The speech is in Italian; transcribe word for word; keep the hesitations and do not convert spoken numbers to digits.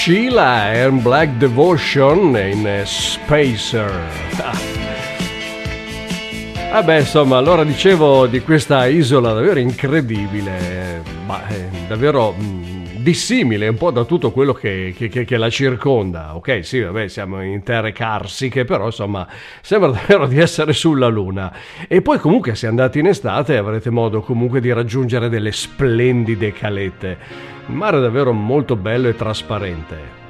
Sheila and Black Devotion in Spacer. Vabbè, insomma, allora dicevo di questa isola davvero incredibile, ma eh, davvero mh, dissimile un po' da tutto quello che, che, che, che la circonda. Ok, sì, vabbè, siamo in terre carsiche, però insomma sembra davvero di essere sulla Luna. E poi comunque se andate in estate avrete modo comunque di raggiungere delle splendide calette. Il mare è davvero molto bello e trasparente.